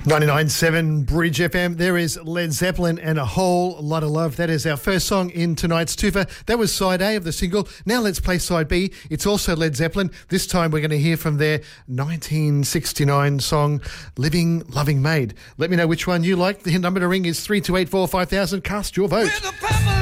99.7 Bridge FM. There is Led Zeppelin and A Whole Lot of Love. That is our first song in tonight's twofer. That was side A of the single. Now let's play side B. It's also Led Zeppelin. This time we're going to hear from their 1969 song, Living Loving Maid. Let me know which one you like. The number to ring is 3284 5000. Cast your vote.